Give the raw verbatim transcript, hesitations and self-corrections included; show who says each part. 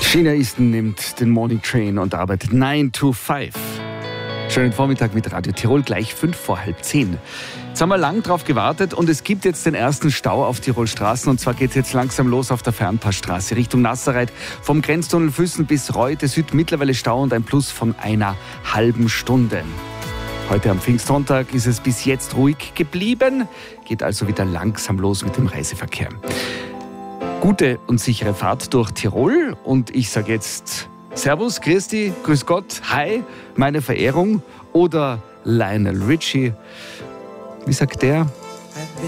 Speaker 1: China Easton nimmt den Morning Train und arbeitet neun to five. Schönen Vormittag mit Radio Tirol, gleich fünf vor halb zehn. Jetzt haben wir lang drauf gewartet und es gibt jetzt den ersten Stau auf Tirolstraßen. Und zwar geht es jetzt langsam los auf der Fernpassstraße Richtung Nasserreit. Vom Grenztunnel Füssen bis Reute Süd mittlerweile Stau und ein Plus von einer halben Stunde. Heute am Pfingstsonntag ist es bis jetzt ruhig geblieben. Geht also wieder langsam los mit dem Reiseverkehr. Gute und sichere Fahrt durch Tirol. Und ich sage jetzt Servus, Christi, Grüß Gott, Hi, meine Verehrung oder Lionel Richie. Wie sagt der?